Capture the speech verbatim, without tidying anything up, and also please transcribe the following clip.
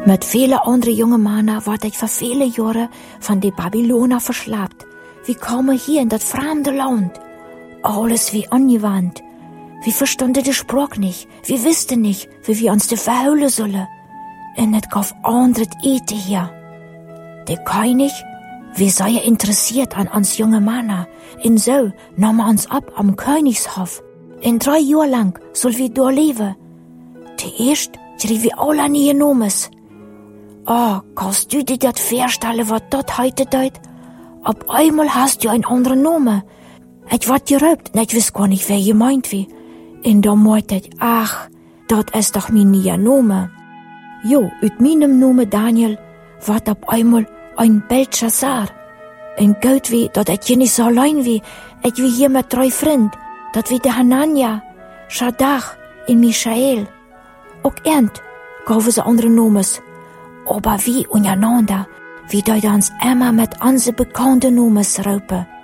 Met vele andere jonge mannen word ik voor vele jaren van de Babyloner verslapt. Wir kamen hier in dat fremde Land. Alles wie angewandt. Wir verstanden de Sprache nicht. Wir wussten nicht, wie wir uns de verhulen sollen. En het gaf andere eten hier. De König, wir seien interessiert an uns junge Männer. En so nahmen uns ab am Königshof. In drei Jahr lang soll wir dort leben. Zuerst kriegen wir alle nie Nomes. Oh, kannst du dir das vorstellen, was das heute deut? Auf einmal hast du ein anderer Name. Ich ward geraubt, und ich weiß gar nicht, wer gemeint wie. Und da meinte ich, ach, das ist doch mein neuer Name. Jo, uit meinem Name Daniel ward auf einmal ein Belshazzar. En gut wie, dat ich hier nicht so allein wie. Ich wie hier mit drei Freunden. Dat wie der Hanania, Shaddach und Michael. Auch ernt gaven sie andere Nomes. Aber wie untereinander, wie deut uns immer mit unsere bekannten Nomes raupen.